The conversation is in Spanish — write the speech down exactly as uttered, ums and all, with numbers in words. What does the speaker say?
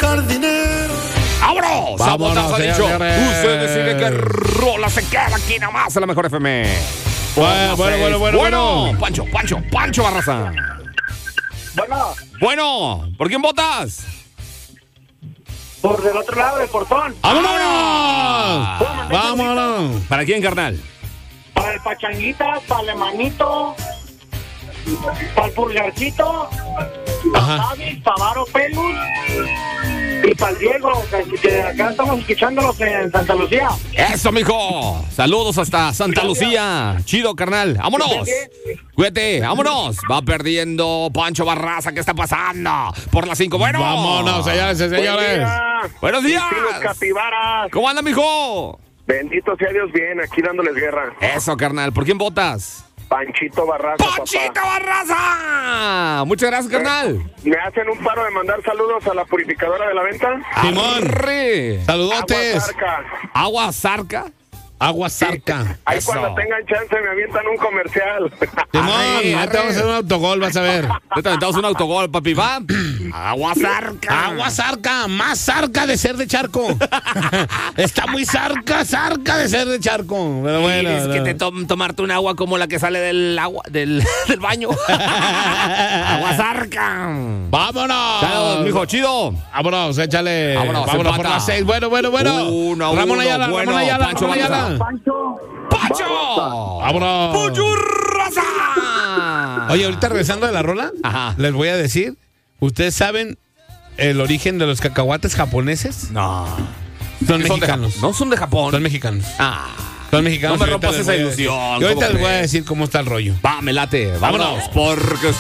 jardinero. ¡Vámonos! Vámonos, Sabotaje ha dicho. señores. Usted decide que rola se queda aquí nomás en la Mejor F M. Bueno, bueno, bueno, bueno, bueno. Pancho, Pancho, Pancho Barraza. Bueno, Bueno, ¿por quién votas? por del otro lado del portón. ¡Vámonos! ¡Vámonos! ¿Para quién, carnal? Para el Pachanguita, para el Emanito, para el Pulgarcito, para Ajá. Javi, para Varo Pelus y para el Diego, que, que acá estamos escuchándolos en Santa Lucía. Eso, mijo. Saludos hasta Santa Lucía. Chido, carnal. ¡Vámonos! Cuídate, vámonos. Va perdiendo Pancho Barraza. ¿Qué está pasando? Por las cinco. Bueno. Vámonos, señores y señores. Buenos días. Los capibaras. ¿Cómo anda, mijo? Bendito sea Dios, bien, aquí dándoles guerra. Eso, carnal. ¿Por quién votas? Panchito Barraza, ¡Panchito papá. Barraza! Muchas gracias, carnal. ¿Me hacen un paro de mandar saludos a la purificadora de la venta? Simón. Arre. Saludotes. Aguasarca. Agua Zarca. Agua Zarca. Ahí Eso. cuando tengan chance me avientan un comercial. Simón, Arre, ahorita vamos a hacer un autogol, vas a ver. Te aventamos un autogol, papi. Va. Agua Zarca. Agua Zarca, más zarca de ser de charco. Está muy zarca, zarca de ser de charco. Pero bueno. Tienes que no. te tom- tomarte un agua como la que sale del agua del, del baño. Agua Zarca. ¡Vámonos! Saludos, mijo, chido. Vámonos, échale. Vámonos, Vámonos, por empata. las seis. Bueno, bueno, bueno. Uno a Ramón uno, Ayala, bueno, Ramón Ayala, Pancho Ramón Ayala. Barraza. Pancho. ¡Pancho! Vámonos. ¡Pancho Raza! Oye, ahorita regresando de la rola, Ajá. les voy a decir, ¿ustedes saben el origen de los cacahuates japoneses? No. Son Son de mexicanos. Japón. No son de Japón. Son mexicanos. Ah. Son mexicanos. No me y ahorita rompas les esa voy a decir- ilusión, Y ahorita ¿cómo les voy a crees? decir cómo está el rollo. Va, me late. Vámonos. Vámonos. Porque